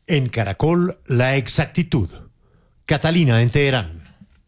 En Caracol, la exactitud. Catalina en Teherán.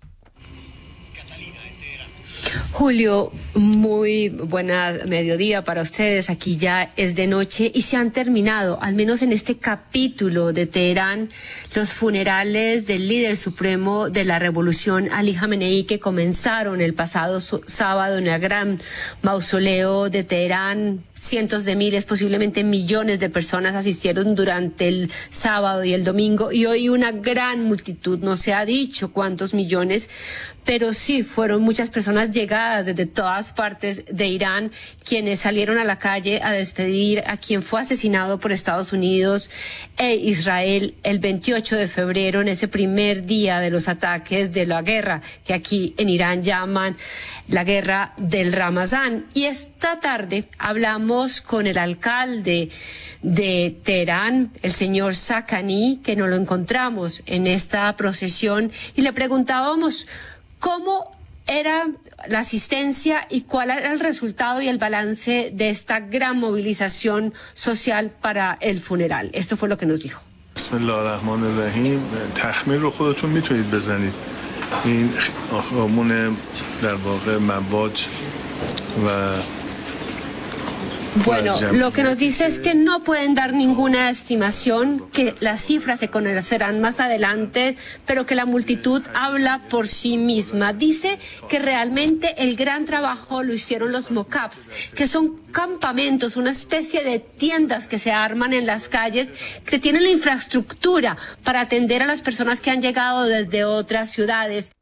Julio, muy buena mediodía para ustedes. Aquí ya es de noche y se han terminado, al menos en este capítulo de Teherán, los funerales del líder supremo de la revolución, Ali Jamenei, que comenzaron el pasado sábado en el gran mausoleo de Teherán. Cientos de miles, posiblemente millones de personas asistieron durante el sábado y el domingo, y hoy una gran multitud, no se ha dicho cuántos millones, pero sí fueron muchas personas llegadas desde todas partes de Irán, quienes salieron a la calle a despedir a quien fue asesinado por Estados Unidos e Israel el 28 de febrero, en ese primer día de los ataques de la guerra, que aquí en Irán llaman la guerra del Ramadán. Y esta tarde hablamos con el alcalde de Teherán, el señor Sakani, que nos lo encontramos en esta procesión, y le preguntábamos cómo era la asistencia y cuál era el resultado y el balance de esta gran movilización social para el funeral. Esto fue lo que nos dijo. Bismillahirrahmanirrahim. تخمین رو خودتون میتونید بزنید. این آمون در واقع مواج و Bueno, lo que nos dice es que no pueden dar ninguna estimación, que las cifras se conocerán más adelante, pero que la multitud habla por sí misma. Dice que realmente el gran trabajo lo hicieron los mock-ups, que son campamentos, una especie de tiendas que se arman en las calles, que tienen la infraestructura para atender a las personas que han llegado desde otras ciudades.